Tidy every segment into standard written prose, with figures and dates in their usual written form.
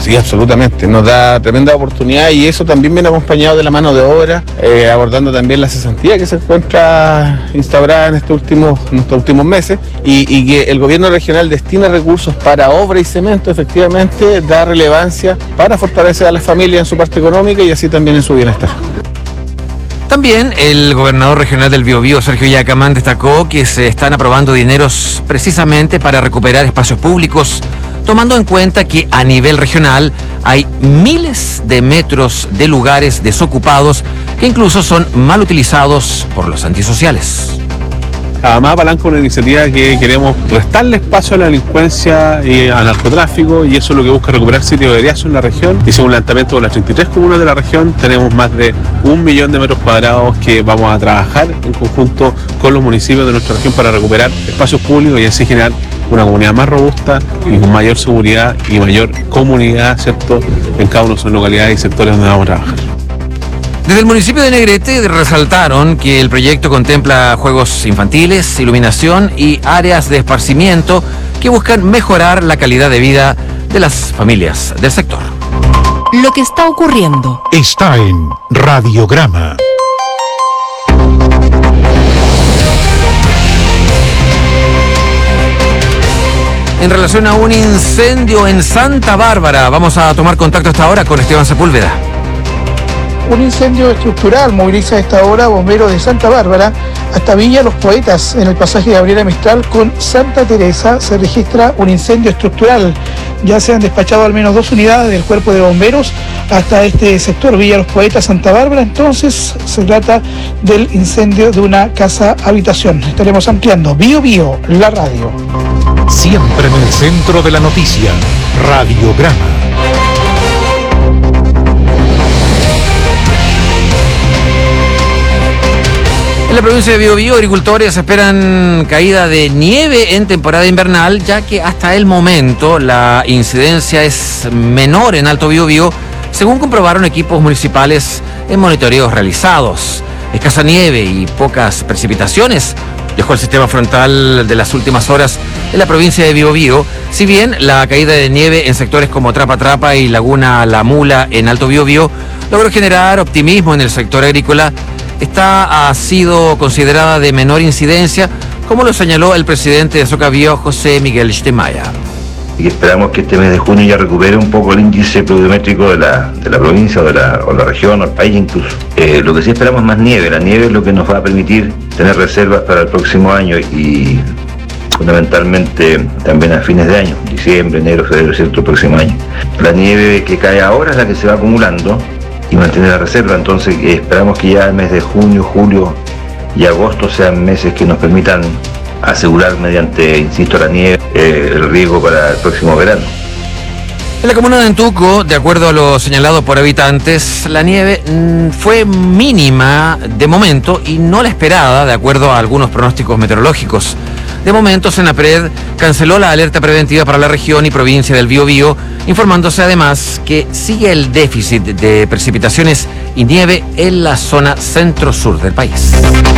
Sí, absolutamente, nos da tremenda oportunidad y eso también viene acompañado de la mano de obra, abordando también la cesantía que se encuentra instaurada en estos últimos meses y que el gobierno regional destina recursos para obra y cemento, efectivamente da relevancia para fortalecer a las familias en su parte económica y así también en su bienestar. También el gobernador regional del Biobío, Sergio Yacamán, destacó que se están aprobando dineros precisamente para recuperar espacios públicos, tomando en cuenta que a nivel regional hay miles de metros de lugares desocupados que incluso son mal utilizados por los antisociales. Además apalanca una iniciativa que queremos restarle espacio a la delincuencia y al narcotráfico, y eso es lo que busca recuperar sitios de eriazo en la región. Y según el levantamiento de las 33 comunas de la región, tenemos más de 1 millón de metros cuadrados que vamos a trabajar en conjunto con los municipios de nuestra región para recuperar espacios públicos y así generar una comunidad más robusta y con mayor seguridad y mayor comunidad, ¿cierto?, en cada una de sus localidades y sectores donde vamos a trabajar. Desde el municipio de Negrete resaltaron que el proyecto contempla juegos infantiles, iluminación y áreas de esparcimiento que buscan mejorar la calidad de vida de las familias del sector. Lo que está ocurriendo está en Radiograma. En relación a un incendio en Santa Bárbara, vamos a tomar contacto hasta ahora con Esteban Sepúlveda. Un incendio estructural moviliza a esta hora bomberos de Santa Bárbara hasta Villa Los Poetas. En el pasaje de Gabriela Mistral con Santa Teresa se registra un incendio estructural. Ya se han despachado al menos 2 unidades del cuerpo de bomberos hasta este sector, Villa Los Poetas, Santa Bárbara. Entonces se trata del incendio de una casa habitación. Estaremos ampliando. Bio Bio, la radio. Siempre en el centro de la noticia. Radiograma. En la provincia de Biobío, agricultores esperan caída de nieve en temporada invernal, ya que hasta el momento la incidencia es menor en Alto Biobío, según comprobaron equipos municipales en monitoreos realizados. Escasa nieve y pocas precipitaciones dejó el sistema frontal de las últimas horas en la provincia de Biobío, si bien la caída de nieve en sectores como Trapa Trapa y Laguna La Mula en Alto Biobío logró generar optimismo en el sector agrícola. Esta ha sido considerada de menor incidencia, como lo señaló el presidente de Socabío, José Miguel Stemaya. Y esperamos que este mes de junio ya recupere un poco el índice pluviométrico de la provincia o la región o el país incluso. Lo que sí esperamos es más nieve. La nieve es lo que nos va a permitir tener reservas para el próximo año y fundamentalmente también a fines de año, diciembre, enero, febrero, ¿cierto?, el próximo año. La nieve que cae ahora es la que se va acumulando y mantener la reserva, entonces esperamos que ya el mes de junio, julio y agosto sean meses que nos permitan asegurar mediante, insisto, la nieve, el riego para el próximo verano. En la comuna de Antuco, de acuerdo a lo señalado por habitantes, la nieve fue mínima de momento y no la esperada, de acuerdo a algunos pronósticos meteorológicos. De momento, Senapred canceló la alerta preventiva para la región y provincia del Biobío, informándose además que sigue el déficit de precipitaciones y nieve en la zona centro-sur del país.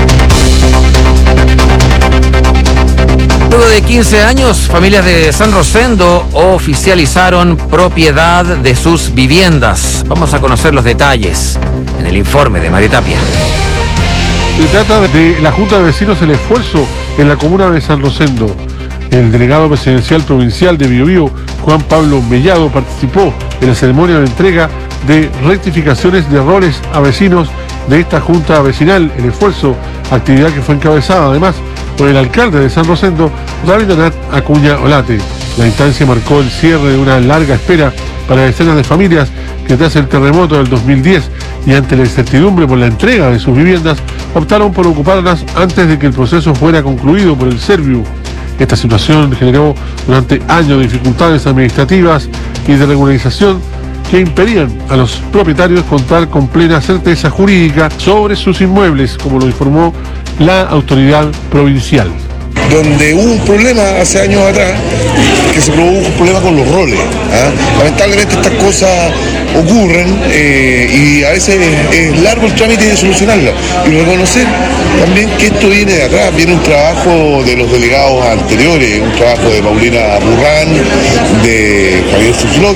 Luego de 15 años, familias de San Rosendo oficializaron propiedad de sus viviendas. Vamos a conocer los detalles en el informe de María Tapia. Se trata de la Junta de Vecinos El Esfuerzo en la comuna de San Rosendo. El delegado presidencial provincial de Biobío, Juan Pablo Mellado, participó en la ceremonia de entrega de rectificaciones de errores a vecinos de esta Junta Vecinal El Esfuerzo, actividad que fue encabezada además por el alcalde de San Rosendo, Rabindranath Acuña Olate. La instancia marcó el cierre de una larga espera para decenas de familias que tras el terremoto del 2010 y ante la incertidumbre por la entrega de sus viviendas, optaron por ocuparlas antes de que el proceso fuera concluido por el Serviu. Esta situación generó durante años dificultades administrativas y de regularización que impedían a los propietarios contar con plena certeza jurídica sobre sus inmuebles, como lo informó la autoridad provincial. Donde hubo un problema hace años atrás, que se produjo un problema con los roles. Lamentablemente estas cosas ocurren y a veces es largo el trámite de solucionarlo. Y reconocer también que esto viene de atrás, viene un trabajo de los delegados anteriores, un trabajo de Paulina Burrán, de Javier Susló,